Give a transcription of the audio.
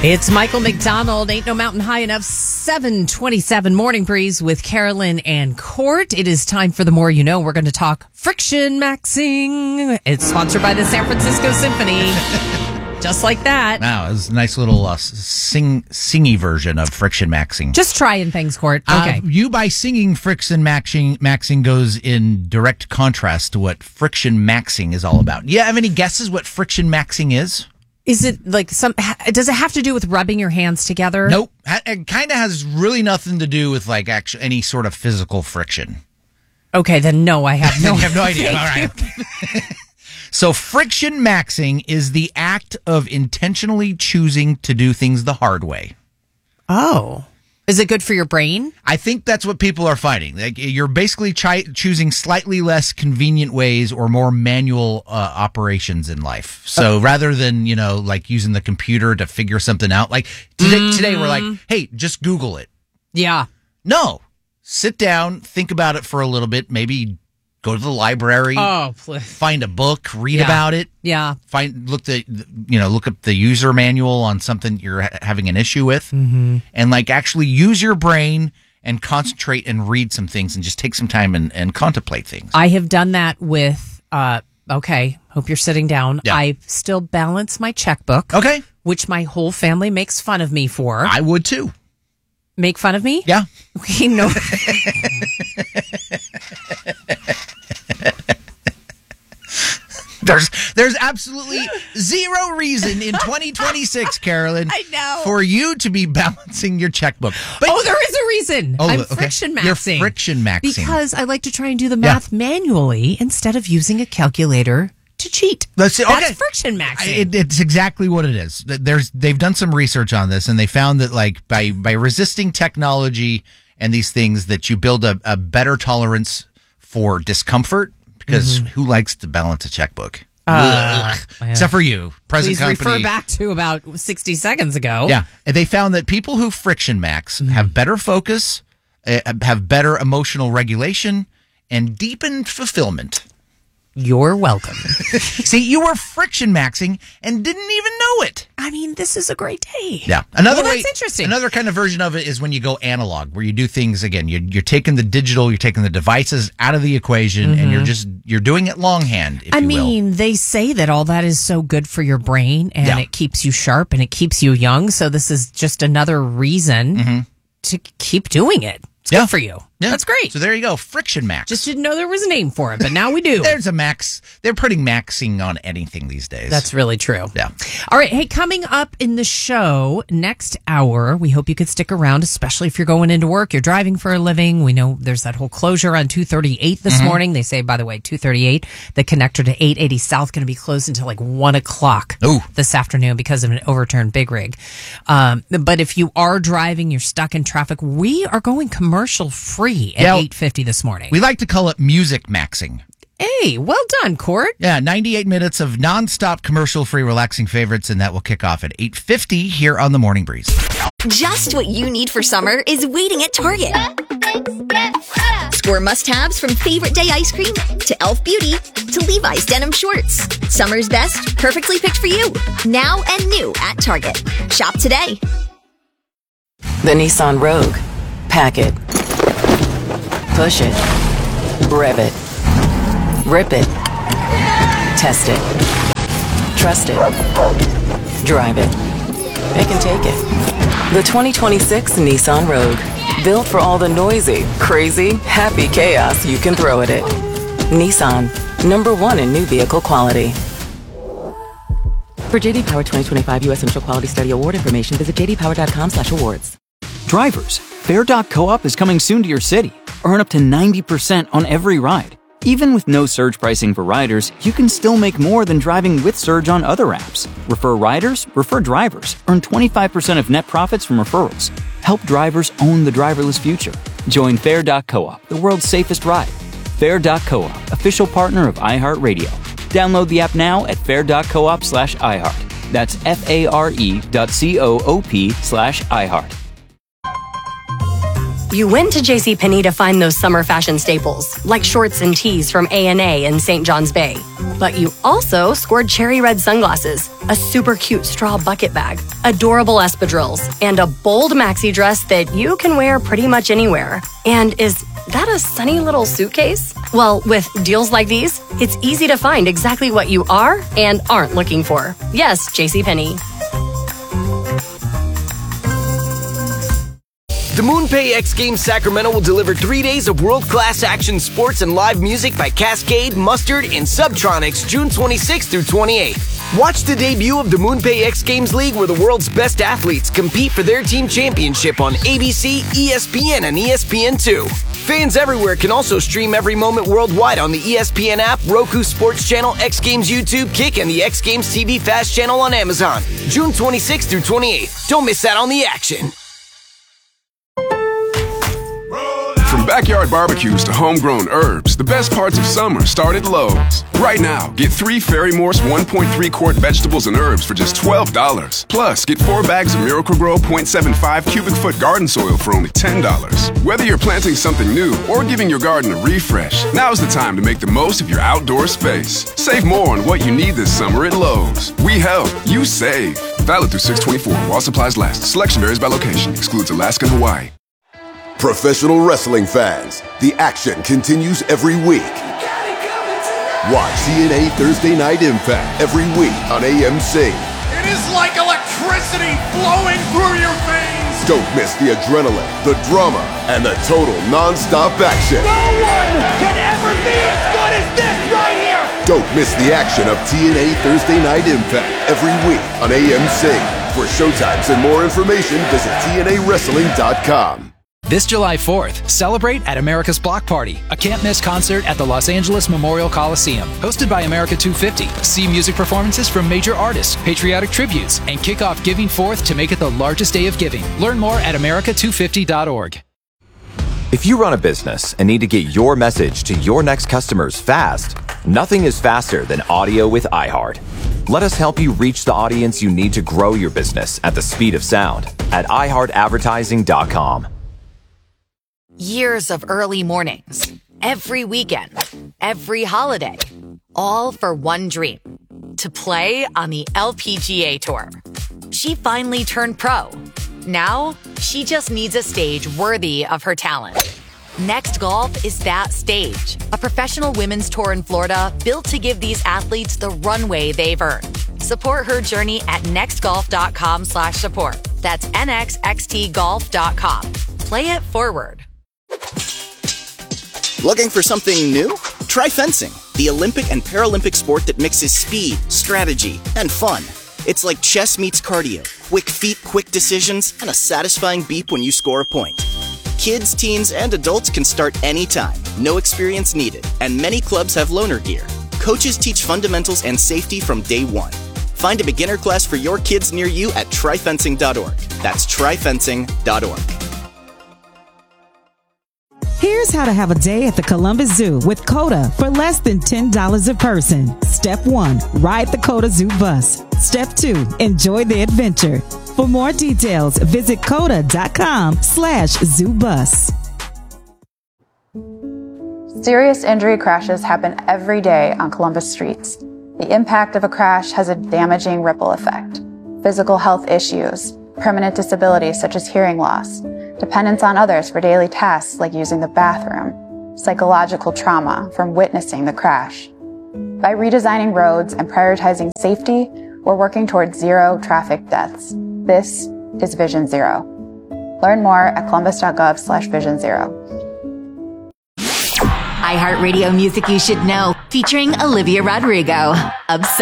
It's Michael McDonald. Ain't no mountain high enough. 7:27 Morning Breeze with Carolyn and Court. It is time for the More You Know. We're going to talk friction maxing. It's sponsored by the San Francisco Symphony. Just like that. Wow, it was a nice little singy version of friction maxing. Just trying things, Court. Okay. You by singing friction maxing goes in direct contrast to what friction maxing is all about. Do you have any guesses what friction maxing is? Is it like does it have to do with rubbing your hands together? Nope. It kind of has really nothing to do with like any sort of physical friction. Okay, then no, I have no, you have no idea. All right. So friction maxing is the act of intentionally choosing to do things the hard way. Oh. Is it good for your brain? I think that's what people are finding. Like you're basically choosing slightly less convenient ways or more manual operations in life. So rather than, like using the computer to figure something out, like today we're like, hey, just Google it. Yeah. No. Sit down, think about it for a little bit, maybe go to the library, find a book, read about it. Yeah. Look up the user manual on something you're having an issue with, and like actually use your brain and concentrate and read some things and just take some time and contemplate things. I have done that with, hope you're sitting down. Yeah. I still balance my checkbook. Okay. Which my whole family makes fun of me for. I would too. Make fun of me? Yeah. Okay, no. There's absolutely zero reason in 2026, Carolyn, I know, for you to be balancing your checkbook. But, there is a reason. I'm friction maxing. You're friction maxing. Because I like to try and do the math manually instead of using a calculator to cheat. That's friction maxing. It's exactly what it is. They've done some research on this, and they found that like by resisting technology and these things, that you build a better tolerance for discomfort. Because who likes to balance a checkbook? Except for you, present company. Please refer back to about 60 seconds ago. Yeah, and they found that people who friction max have better focus, have better emotional regulation, and deepened fulfillment. You're welcome. See, you were friction maxing and didn't even know it. I mean, this is a great day. Yeah. That's interesting. Another kind of version of it is when you go analog, where you do things again. You're taking the digital, you're taking the devices out of the equation, and you're doing it longhand, if you will. They say that all that is so good for your brain, and it keeps you sharp, and it keeps you young. So this is just another reason to keep doing it. It's good for you. Yeah. That's great. So there you go. Friction max. Just didn't know there was a name for it, but now we do. There's a max. They're putting maxing on anything these days. That's really true. Yeah. All right. Hey, coming up in the show next hour, we hope you could stick around, especially if you're going into work, you're driving for a living. We know there's that whole closure on 238 this morning. They say, by the way, 238, the connector to 880 South, going to be closed until like 1 o'clock this afternoon because of an overturned big rig. But if you are driving, you're stuck in traffic, we are going commercial free at 8:50 this morning. We like to call it music maxing. Hey, well done, Court. Yeah, 98 minutes of nonstop commercial-free relaxing favorites, and that will kick off at 8:50 here on The Morning Breeze. Just what you need for summer is waiting at Target. Score must-haves from Favorite Day ice cream to Elf Beauty to Levi's denim shorts. Summer's best, perfectly picked for you. Now and new at Target. Shop today. The Nissan Rogue. Pack it. Push it. Rev it. Rip it. Test it. Trust it. Drive it. It can take it. The 2026 Nissan Rogue. Built for all the noisy, crazy, happy chaos you can throw at it. Nissan. #1 in new vehicle quality. For JD Power 2025 U.S. Central Quality Study Award information, visit jdpower.com/awards. Drivers, Fair.coop is coming soon to your city. Earn up to 90% on every ride. Even with no surge pricing for riders, you can still make more than driving with Surge on other apps. Refer riders, refer drivers. Earn 25% of net profits from referrals. Help drivers own the driverless future. Join Fair.coop, the world's safest ride. Fair.coop, official partner of iHeartRadio. Download the app now at fair.coop/iHeart. That's FARE.coop/iHeart. You went to JCPenney to find those summer fashion staples, like shorts and tees from A&A in St. John's Bay. But you also scored cherry red sunglasses, a super cute straw bucket bag, adorable espadrilles, and a bold maxi dress that you can wear pretty much anywhere. And is that a sunny little suitcase? Well, with deals like these, it's easy to find exactly what you are and aren't looking for. Yes, JCPenney. The MoonPay X Games Sacramento will deliver 3 days of world-class action sports and live music by Cascade, Mustard, and Subtronics June 26th through 28th. Watch the debut of the MoonPay X Games League where the world's best athletes compete for their team championship on ABC, ESPN, and ESPN2. Fans everywhere can also stream every moment worldwide on the ESPN app, Roku Sports Channel, X Games YouTube, Kick, and the X Games TV Fast channel on Amazon. June 26th through 28th. Don't miss out on the action. From backyard barbecues to homegrown herbs, the best parts of summer start at Lowe's. Right now, get 3 Ferry Morse 1.3 quart vegetables and herbs for just $12. Plus, get 4 bags of Miracle-Gro 0.75 cubic foot garden soil for only $10. Whether you're planting something new or giving your garden a refresh, now's the time to make the most of your outdoor space. Save more on what you need this summer at Lowe's. We help, you save. Valid through 6/24 while supplies last. Selection varies by location. Excludes Alaska and Hawaii. Professional wrestling fans, the action continues every week. Watch TNA Thursday Night Impact every week on AMC. It is like electricity flowing through your veins. Don't miss the adrenaline, the drama, and the total non-stop action. No one can ever be as good as this right here. Don't miss the action of TNA Thursday Night Impact every week on AMC. For showtimes and more information, visit TNAWrestling.com. This July 4th, celebrate at America's Block Party, a can't-miss concert at the Los Angeles Memorial Coliseum. Hosted by America 250, see music performances from major artists, patriotic tributes, and kick off Giving Forth to make it the largest day of giving. Learn more at america250.org. If you run a business and need to get your message to your next customers fast, nothing is faster than audio with iHeart. Let us help you reach the audience you need to grow your business at the speed of sound at iHeartAdvertising.com. Years of early mornings, every weekend, every holiday, all for one dream, to play on the LPGA Tour. She finally turned pro. Now, she just needs a stage worthy of her talent. Next Golf is that stage, a professional women's tour in Florida built to give these athletes the runway they've earned. Support her journey at nextgolf.com/support. That's nxxtgolf.com. Play it forward. Looking for something new? Try fencing, the Olympic and Paralympic sport that mixes speed, strategy, and fun. It's like chess meets cardio, quick feet, quick decisions, and a satisfying beep when you score a point. Kids, teens, and adults can start anytime, no experience needed, and many clubs have loaner gear. Coaches teach fundamentals and safety from day one. Find a beginner class for your kids near you at tryfencing.org. That's tryfencing.org. Here's how to have a day at the Columbus Zoo with COTA for less than $10 a person. Step 1, ride the COTA Zoo bus. Step 2, enjoy the adventure. For more details, visit COTA.com/zoobus. Serious injury crashes happen every day on Columbus streets. The impact of a crash has a damaging ripple effect. Physical health issues, permanent disabilities such as hearing loss, dependence on others for daily tasks like using the bathroom, psychological trauma from witnessing the crash. By redesigning roads and prioritizing safety, we're working towards zero traffic deaths. This is Vision Zero. Learn more at columbus.gov/Vision Zero. iHeartRadio Music You Should Know, featuring Olivia Rodrigo. Obsessed.